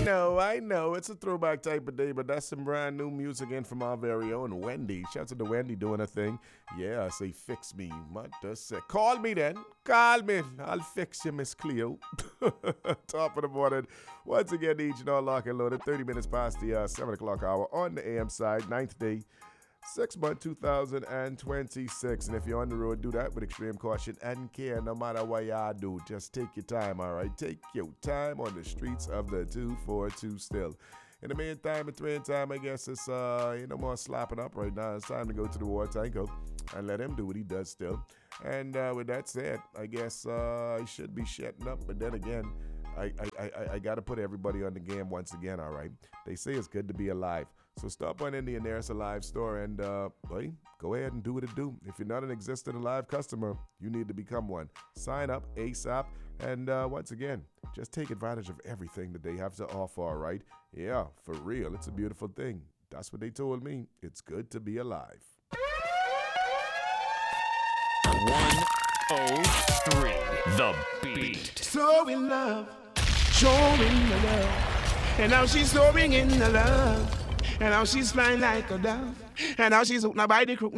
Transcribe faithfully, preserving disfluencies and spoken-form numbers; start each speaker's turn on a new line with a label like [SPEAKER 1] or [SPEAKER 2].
[SPEAKER 1] know, I know. It's a throwback type of day, but that's some brand new music in from our very own Wendy. Shout out to Wendy doing a thing. Yeah, I say fix me. What does say? Call me then. Call me. I'll fix you, Miss Cleo. Top of the morning. Once again, each and all lock and loaded. thirty minutes past the uh, seven o'clock hour on the A M side. Ninth day. Six month two thousand twenty-six. And if you're on the road, do that with extreme caution and care no matter what y'all do. Just take your time, all right? Take your time on the streets of the two forty-two still. In the meantime, between time, I guess it's uh, you know, more slapping up right now. It's time to go to the war tango and let him do what he does still. And uh, with that said, I guess uh, I should be shutting up. But then again, I, I, I, I got to put everybody on the game once again, all right? They say it's good to be alive. So stop on in the Nearest Alive store and, uh, boy, go ahead and do what it do. If you're not an existing Alive customer, you need to become one. Sign up ASAP. And uh, once again, just take advantage of everything that they have to offer, all right? Yeah, for real. It's a beautiful thing. That's what they told me. It's good to be alive.
[SPEAKER 2] one oh three The Beat.
[SPEAKER 3] So in love, showing the love. And now she's soaring in the love. And now she's flying like a dove. And now she's hooked now by the crook.